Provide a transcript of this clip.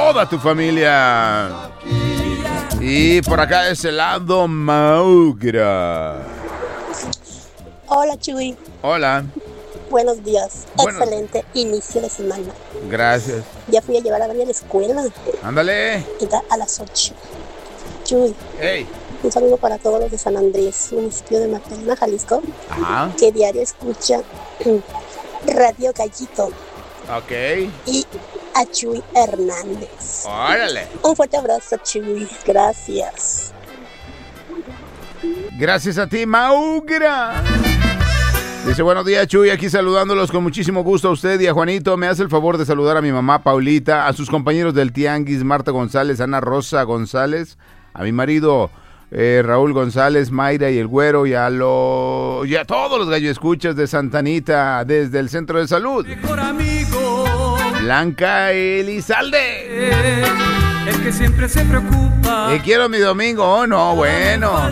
toda tu familia. Y por acá de ese lado, Maugra. Hola, Chuy. Hola. Buenos días. Excelente inicio de semana. Gracias. Ya fui a llevar a Gaby a la escuela. Ándale. Entra a las 8. Chuy. Hey. Un saludo para todos los de San Andrés, municipio de Magdalena, Jalisco. Ajá. Que diario escucha Radio Gallito. Ok. Y a Chuy Hernández. Órale. Un fuerte abrazo, Chuy. Gracias. Gracias a ti, Maugra. Dice, buenos días, Chuy, aquí saludándolos con muchísimo gusto a usted y a Juanito. Me hace el favor de saludar a mi mamá, Paulita, a sus compañeros del Tianguis, Marta González, Ana Rosa González, a mi marido, Raúl González, Mayra y el Güero, y a todos los gallo escuchas de Santa Anita desde el Centro de Salud. Mejor amigo, Blanca Elizalde. el que siempre se preocupa. Y quiero mi domingo, oh no, bueno.